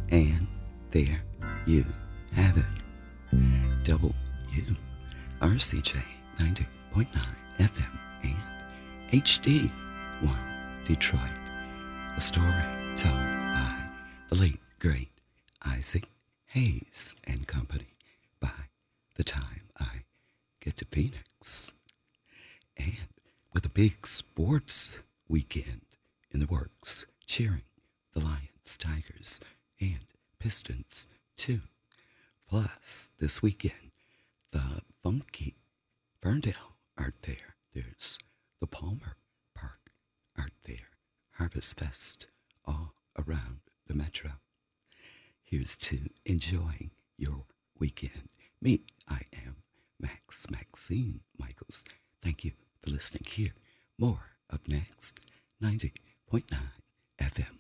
And there you have it. WRCJ 90.9 FM and HD1 Detroit. A story told by the late, great Isaac Hayes and Company by the time I get to Phoenix. And with a big sports weekend in the works, cheering the Lions, Tigers, and Pistons too. Plus, this weekend, the funky Ferndale Art Fair. There's the Palmer Park Art Fair, Harvest Fest, all around the metro. Here's to enjoying your weekend. Me, I am Maxine Michaels. Thank you for listening here. More up next, 90.9 FM.